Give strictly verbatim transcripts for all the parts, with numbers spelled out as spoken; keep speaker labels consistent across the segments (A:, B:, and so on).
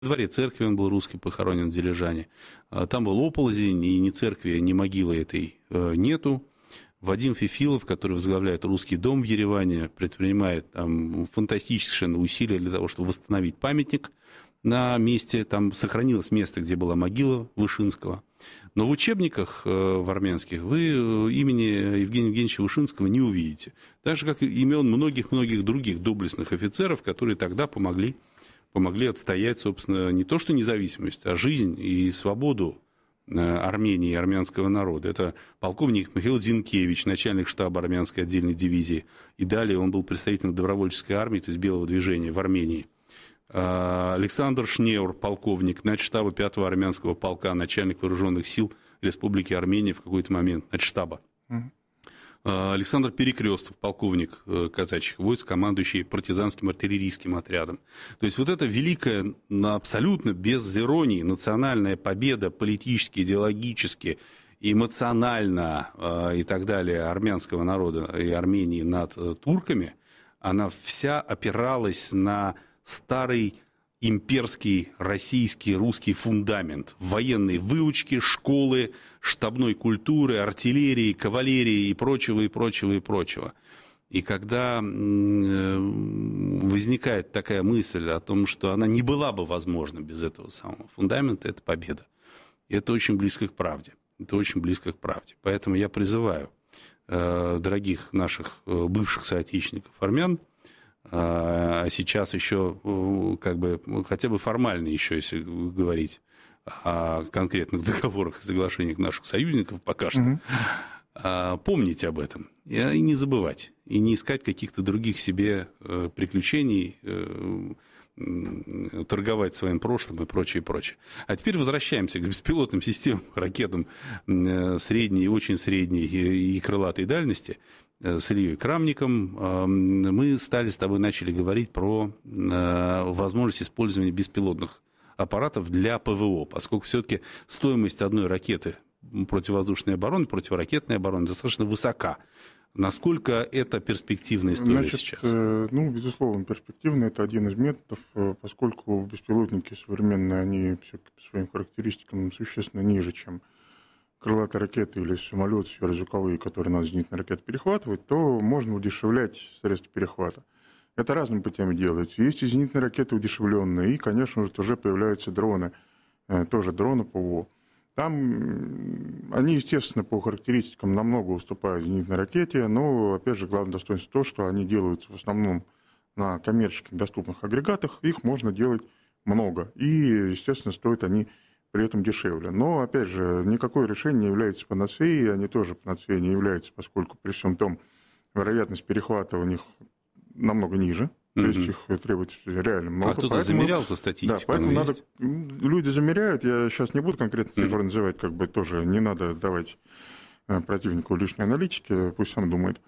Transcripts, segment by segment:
A: дворе церкви он был русский, похоронен в Дилижане. Там был оползень, и ни церкви, ни могилы этой нету. Вадим Фифилов, который возглавляет Русский дом в Ереване, предпринимает там фантастические усилия для того, чтобы восстановить памятник на месте. Там сохранилось место, где была могила Вышинского. Но в учебниках в армянских вы имени Евгения Евгеньевича Вышинского не увидите. Так же, как и имен многих-многих других доблестных офицеров, которые тогда помогли, помогли отстоять, собственно, не то что независимость, а жизнь и свободу Армении и армянского народа. Это полковник Михаил Зинкевич, начальник штаба армянской отдельной дивизии. И далее он был представителем добровольческой армии, то есть белого движения в Армении. Александр Шнеур, полковник, начштаба пятого армянского полка, начальник вооруженных сил Республики Армения в какой-то момент, начштаба. Александр Перекрестов, полковник казачьих войск, командующий партизанским артиллерийским отрядом. То есть вот эта великая, абсолютно без иронии, национальная победа политически, идеологически, эмоционально э, и так далее армянского народа и Армении над э, турками, она вся опиралась на старый имперский, российский, русский фундамент военной выучки, школы, штабной культуры, артиллерии, кавалерии и прочего, и прочего, и прочего. И когда возникает такая мысль о том, что она не была бы возможна без этого самого фундамента, это победа. И это очень близко к правде. Это очень близко к правде. Поэтому я призываю э, дорогих наших э, бывших соотечественников армян, а сейчас еще как бы хотя бы формально еще, если говорить о конкретных договорах и соглашениях наших союзников пока что, mm-hmm. помнить об этом и не забывать, и не искать каких-то других себе приключений, торговать своим прошлым и прочее, прочее. А теперь возвращаемся к беспилотным системам, ракетам средней, очень средней и крылатой дальности. С Ильей Крамником мы стали с тобой, начали говорить про возможность использования беспилотных аппаратов для ПВО, поскольку все-таки стоимость одной ракеты противовоздушной обороны, противоракетной обороны достаточно высока. Насколько это перспективная история Значит, сейчас?
B: Ну, безусловно, перспективно. Это один из методов, поскольку беспилотники современные, они все-таки по своим характеристикам существенно ниже, чем крылатые ракеты или самолеты сверхзвуковые, которые надо зенитные ракеты перехватывать, то можно удешевлять средства перехвата. Это разными путями делается. Есть и зенитные ракеты удешевленные, и, конечно же, тоже появляются дроны, тоже дроны ПВО. Там они, естественно, по характеристикам намного уступают зенитной ракете, но, опять же, главное достоинство то, что они делаются в основном на коммерчески доступных агрегатах, их можно делать много, и, естественно, стоят они при этом дешевле. Но, опять же, никакое решение не является панацеей, они тоже панацеей не являются, поскольку при всем том вероятность перехвата у них намного ниже, mm-hmm. то есть их требуется реально много.
A: А кто-то поэтому, замерял эту статистику?
B: Да, поэтому надо, люди замеряют, я сейчас не буду конкретно цифры mm-hmm. называть, как бы тоже не надо давать противнику лишней аналитики, пусть сам думает.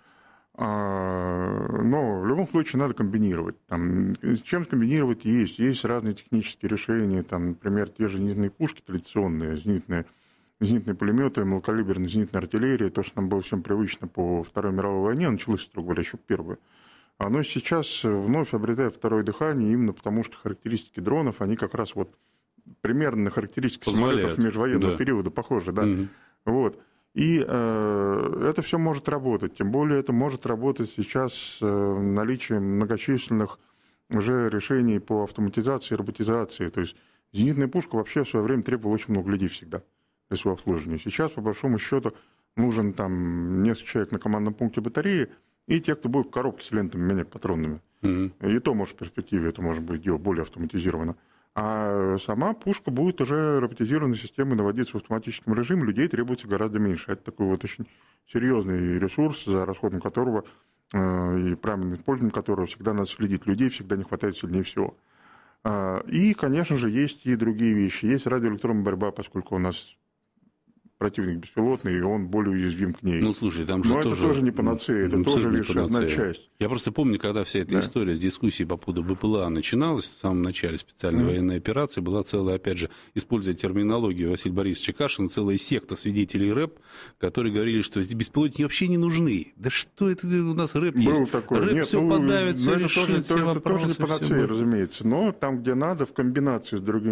B: Но в любом случае надо комбинировать. Там, с чем комбинировать есть? Есть разные технические решения, там, например, те же зенитные пушки традиционные, зенитные, зенитные пулеметы, малокалиберная зенитная артиллерия, то, что нам было всем привычно по Второй мировой войне, началось, строго говоря, еще первое. Оно сейчас вновь обретает второе дыхание, именно потому что характеристики дронов, они как раз вот примерно на характеристики самолетов межвоенного да. периода похожи. Да? Mm-hmm. Вот. И э, это все может работать. Тем более это может работать сейчас с э, наличием многочисленных уже решений по автоматизации и роботизации. То есть зенитная пушка вообще в свое время требовала очень много людей всегда для своего обслуживания. Сейчас, по большому счету, нужен там несколько человек на командном пункте батареи и те, кто будет в коробке с лентами менять патронными. Mm-hmm. И то, может, в перспективе это может быть дело более автоматизировано. А сама пушка будет уже роботизированной системой наводиться в автоматическом режиме, людей требуется гораздо меньше. Это такой вот очень серьезный ресурс, за расходом которого э, и правильным использованием которого всегда надо следить. Людей всегда не хватает сильнее всего. А, и, конечно же, есть и другие вещи. Есть радиоэлектронная борьба, поскольку у нас противник беспилотный, и он более уязвим к ней.
A: Ну, слушай, там же
B: Но
A: тоже...
B: это тоже не панацея, это тоже лишь одна часть.
A: Я просто помню, когда вся эта
B: да.
A: история с дискуссией по поводу БПЛА начиналась, в самом начале специальной mm-hmm. военной операции, была целая, опять же, используя терминологию Василия Борисовича Кашина, целая секта свидетелей рэп, которые говорили, что эти беспилотники вообще не нужны. Да что это у нас рэп
B: Был
A: есть?
B: Такой.
A: Рэп
B: Нет,
A: все
B: ну,
A: подавит, все
B: это
A: решит,
B: тоже,
A: все
B: это
A: вопросы.
B: тоже не панацея, разумеется, но там, где надо, в комбинации с другими